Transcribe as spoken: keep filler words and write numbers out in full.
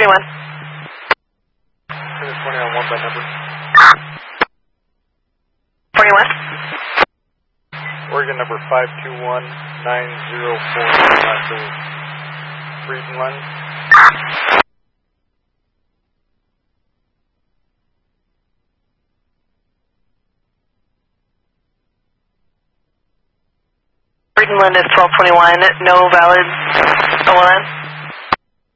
twenty-one. twenty on one by number. forty-one. Oregon number five two one nine zero four, last of Friedland. Friedland is twelve twenty-one, no valid O L N.